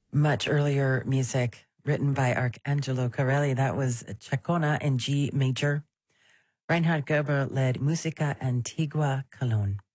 Much earlier music written by Arcangelo Corelli. That was Chacona in G major. Reinhard Gerber led Musica Antigua Cologne.